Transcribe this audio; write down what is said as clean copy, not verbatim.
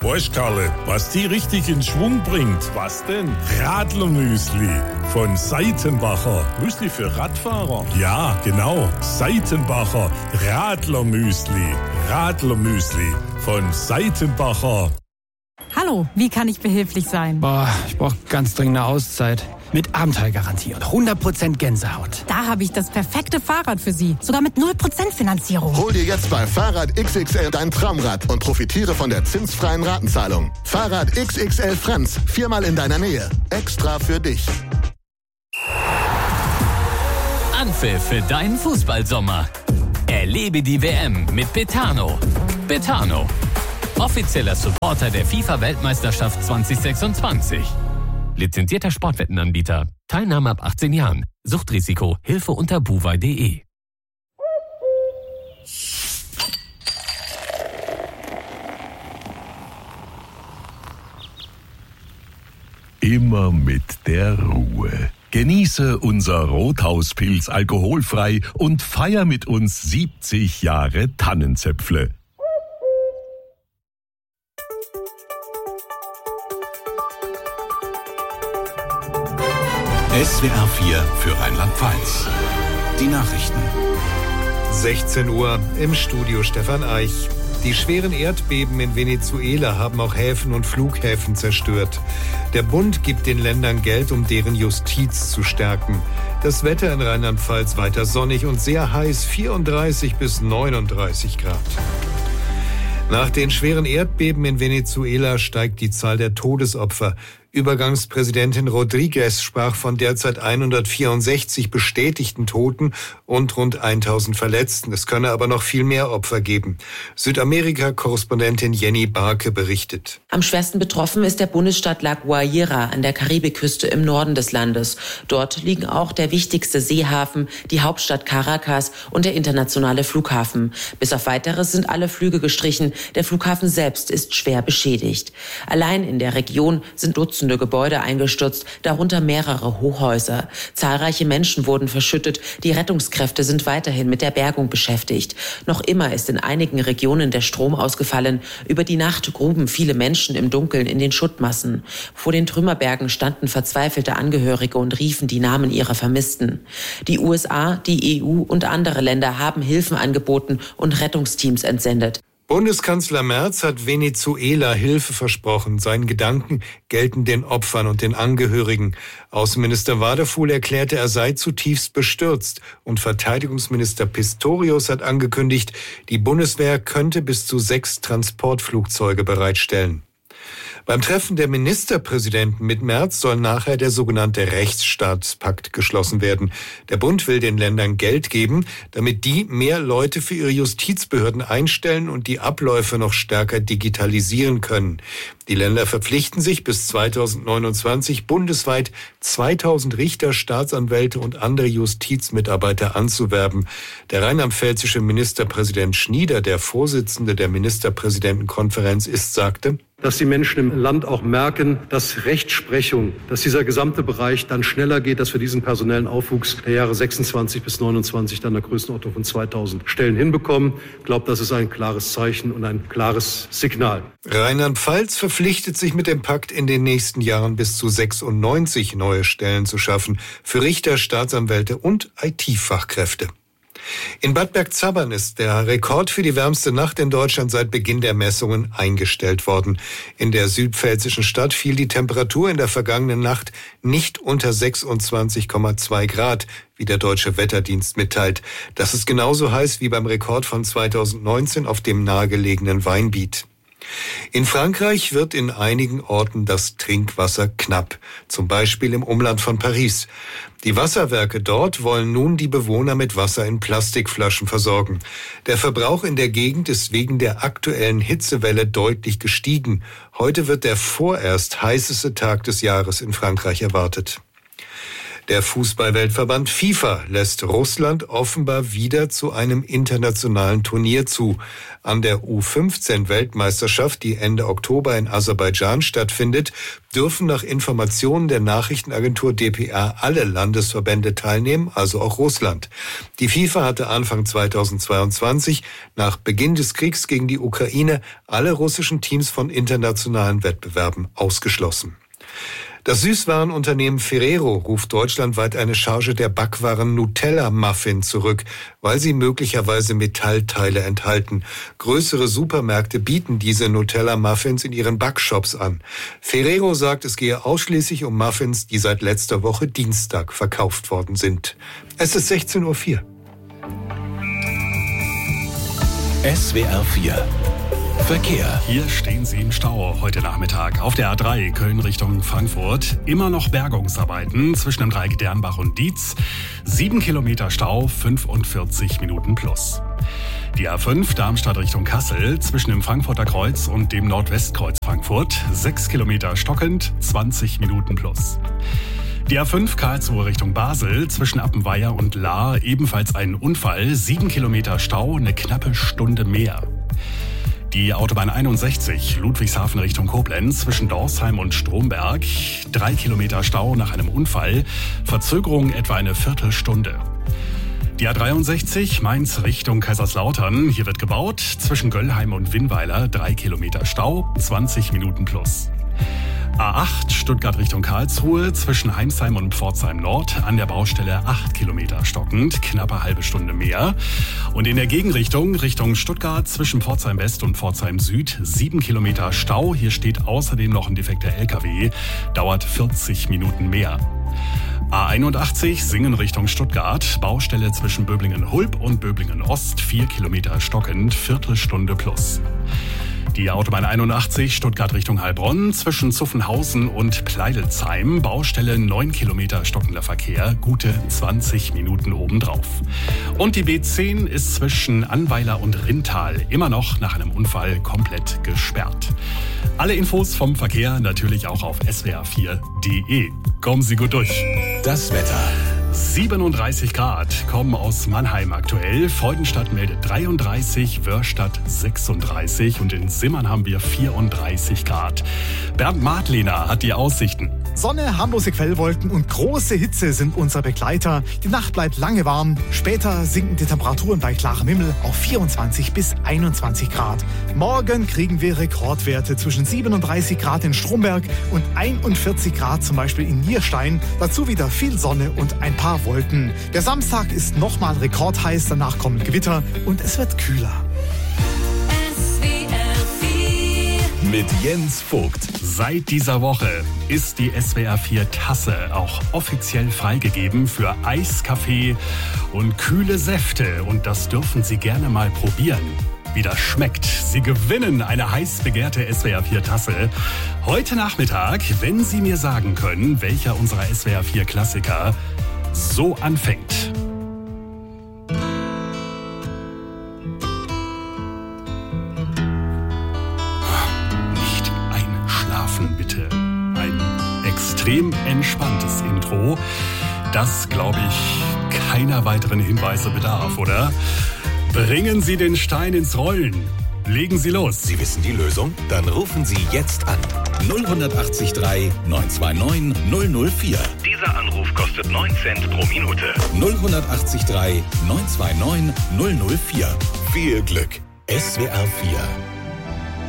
Weißt, Karle, was die richtig in Schwung bringt? Was denn? Radlermüsli von Seitenbacher. Müsli für Radfahrer? Ja, genau. Seitenbacher Radlermüsli. Radlermüsli von Seitenbacher. Hallo, wie kann ich behilflich sein? Ich brauche ganz dringend eine Auszeit. Mit Abenteuergarantie und 100% Gänsehaut. Da habe ich das perfekte Fahrrad für Sie. Sogar mit 0% Finanzierung. Hol dir jetzt bei Fahrrad XXL dein Traumrad und profitiere von der zinsfreien Ratenzahlung. Fahrrad XXL Franz, 4-mal in deiner Nähe. Extra für dich. Anpfiff für deinen Fußballsommer. Erlebe die WM mit Betano. Betano, offizieller Supporter der FIFA-Weltmeisterschaft 2026. Lizenzierter Sportwettenanbieter. Teilnahme ab 18 Jahren. Suchtrisiko. Hilfe unter buwei.de. Immer mit der Ruhe. Genieße unser Rothauspilz alkoholfrei und feier mit uns 70 Jahre Tannenzäpfle. SWR 4 für Rheinland-Pfalz. Die Nachrichten. 16 Uhr im Studio Stefan Eich. Die schweren Erdbeben in Venezuela haben auch Häfen und Flughäfen zerstört. Der Bund gibt den Ländern Geld, um deren Justiz zu stärken. Das Wetter in Rheinland-Pfalz weiter sonnig und sehr heiß, 34 bis 39 Grad. Nach den schweren Erdbeben in Venezuela steigt die Zahl der Todesopfer. Übergangspräsidentin Rodriguez sprach von derzeit 164 bestätigten Toten und rund 1000 Verletzten. Es könne aber noch viel mehr Opfer geben. Südamerika-Korrespondentin Jenny Barke berichtet. Am schwersten betroffen ist der Bundesstaat La Guaira an der Karibikküste im Norden des Landes. Dort liegen auch der wichtigste Seehafen, die Hauptstadt Caracas und der internationale Flughafen. Bis auf Weiteres sind alle Flüge gestrichen. Der Flughafen selbst ist schwer beschädigt. Allein in der Region sind Dutzende Gebäude eingestürzt, darunter mehrere Hochhäuser. Zahlreiche Menschen wurden verschüttet. Die Rettungskräfte sind weiterhin mit der Bergung beschäftigt. Noch immer ist in einigen Regionen der Strom ausgefallen. Über die Nacht gruben viele Menschen im Dunkeln in den Schuttmassen. Vor den Trümmerbergen standen verzweifelte Angehörige und riefen die Namen ihrer Vermissten. Die USA, die EU und andere Länder haben Hilfen angeboten und Rettungsteams entsendet. Bundeskanzler Merz hat Venezuela Hilfe versprochen. Seinen Gedanken gelten den Opfern und den Angehörigen. Außenminister Wadefuhl erklärte, er sei zutiefst bestürzt. Und Verteidigungsminister Pistorius hat angekündigt, die Bundeswehr könnte bis zu 6 Transportflugzeuge bereitstellen. Beim Treffen der Ministerpräsidenten mit Merz soll nachher der sogenannte Rechtsstaatspakt geschlossen werden. Der Bund will den Ländern Geld geben, damit die mehr Leute für ihre Justizbehörden einstellen und die Abläufe noch stärker digitalisieren können. Die Länder verpflichten sich, bis 2029 bundesweit 2000 Richter, Staatsanwälte und andere Justizmitarbeiter anzuwerben. Der rheinland-pfälzische Ministerpräsident Schnieder, der Vorsitzende der Ministerpräsidentenkonferenz ist, sagte: Dass die Menschen im Land auch merken, dass Rechtsprechung, dass dieser gesamte Bereich dann schneller geht, dass wir diesen personellen Aufwuchs der Jahre 26 bis 29 dann der Größenordnung von 2000 Stellen hinbekommen. Ich glaube, das ist ein klares Zeichen und ein klares Signal. Rheinland-Pfalz verpflichtet sich mit dem Pakt in den nächsten Jahren bis zu 96 neue Stellen zu schaffen für Richter, Staatsanwälte und IT-Fachkräfte. In Bad Bergzabern ist der Rekord für die wärmste Nacht in Deutschland seit Beginn der Messungen eingestellt worden. In der südpfälzischen Stadt fiel die Temperatur in der vergangenen Nacht nicht unter 26,2 Grad, wie der Deutsche Wetterdienst mitteilt. Das ist genauso heiß wie beim Rekord von 2019 auf dem nahegelegenen Weinbiet. In Frankreich wird in einigen Orten das Trinkwasser knapp, zum Beispiel im Umland von Paris. Die Wasserwerke dort wollen nun die Bewohner mit Wasser in Plastikflaschen versorgen. Der Verbrauch in der Gegend ist wegen der aktuellen Hitzewelle deutlich gestiegen. Heute wird der vorerst heißeste Tag des Jahres in Frankreich erwartet. Der Fußballweltverband FIFA lässt Russland offenbar wieder zu einem internationalen Turnier zu. An der U15-Weltmeisterschaft, die Ende Oktober in Aserbaidschan stattfindet, dürfen nach Informationen der Nachrichtenagentur dpa alle Landesverbände teilnehmen, also auch Russland. Die FIFA hatte Anfang 2022, nach Beginn des Kriegs gegen die Ukraine, alle russischen Teams von internationalen Wettbewerben ausgeschlossen. Das Süßwarenunternehmen Ferrero ruft deutschlandweit eine Charge der Backwaren Nutella-Muffin zurück, weil sie möglicherweise Metallteile enthalten. Größere Supermärkte bieten diese Nutella-Muffins in ihren Backshops an. Ferrero sagt, es gehe ausschließlich um Muffins, die seit letzter Woche Dienstag verkauft worden sind. Es ist 16:04 Uhr. SWR 4 Verkehr. Hier stehen Sie im Stau heute Nachmittag. Auf der A3 Köln Richtung Frankfurt. Immer noch Bergungsarbeiten zwischen dem Dreieck Dernbach und Dietz. 7 Kilometer Stau, 45 Minuten plus. Die A5 Darmstadt Richtung Kassel zwischen dem Frankfurter Kreuz und dem Nordwestkreuz Frankfurt. 6 Kilometer stockend, 20 Minuten plus. Die A5 Karlsruhe Richtung Basel zwischen Appenweier und Lahr. Ebenfalls ein Unfall. 7 Kilometer Stau, eine knappe Stunde mehr. Die Autobahn 61 Ludwigshafen Richtung Koblenz zwischen Dorsheim und Stromberg. 3 Kilometer Stau nach einem Unfall. Verzögerung etwa eine Viertelstunde. Die A63 Mainz Richtung Kaiserslautern. Hier wird gebaut. Zwischen Göllheim und Winnweiler 3 Kilometer Stau, 20 Minuten plus. A8 Stuttgart Richtung Karlsruhe zwischen Heimsheim und Pforzheim Nord an der Baustelle 8 Kilometer stockend, knappe halbe Stunde mehr. Und in der Gegenrichtung Richtung Stuttgart zwischen Pforzheim West und Pforzheim Süd 7 Kilometer Stau. Hier steht außerdem noch ein defekter LKW, dauert 40 Minuten mehr. A81 Singen Richtung Stuttgart, Baustelle zwischen Böblingen-Hulb und Böblingen-Ost, 4 Kilometer stockend, Viertelstunde plus. Die Autobahn 81 Stuttgart Richtung Heilbronn zwischen Zuffenhausen und Pleidelsheim. Baustelle 9 Kilometer stockender Verkehr, gute 20 Minuten obendrauf. Und die B10 ist zwischen Annweiler und Rintal immer noch nach einem Unfall komplett gesperrt. Alle Infos vom Verkehr natürlich auch auf swr4.de. Kommen Sie gut durch. Das Wetter. 37 Grad kommen aus Mannheim aktuell. Freudenstadt meldet 33, Wörstadt 36 und in Simmern haben wir 34 Grad. Bernd Martlehner hat die Aussichten. Sonne, harmlose Quellwolken und große Hitze sind unser Begleiter. Die Nacht bleibt lange warm. Später sinken die Temperaturen bei klarem Himmel auf 24 bis 21 Grad. Morgen kriegen wir Rekordwerte zwischen 37 Grad in Stromberg und 41 Grad zum Beispiel in Nierstein. Dazu wieder viel Sonne und ein paar Wolken. Der Samstag ist nochmal rekordheiß, danach kommen Gewitter und es wird kühler. Mit Jens Vogt. Seit dieser Woche ist die SWR4 Tasse auch offiziell freigegeben für Eiskaffee und kühle Säfte. Und das dürfen Sie gerne mal probieren, wie das schmeckt. Sie gewinnen eine heiß begehrte SWR4 Tasse heute Nachmittag, wenn Sie mir sagen können, welcher unserer SWR4 Klassiker so anfängt. Bitte. Ein extrem entspanntes Intro, das, glaube ich, keiner weiteren Hinweise bedarf, oder? Bringen Sie den Stein ins Rollen. Legen Sie los. Sie wissen die Lösung? Dann rufen Sie jetzt an. 0183 929 004. Dieser Anruf kostet 9 Cent pro Minute. 0183 929 004. Viel Glück. SWR 4